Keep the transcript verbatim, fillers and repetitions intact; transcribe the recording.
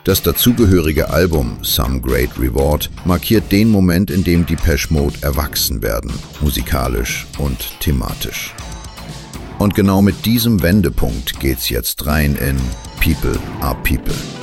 Das dazugehörige Album Some Great Reward markiert den Moment, in dem Depeche Mode erwachsen werden, musikalisch und thematisch. Und genau mit diesem Wendepunkt geht's jetzt rein in People are People.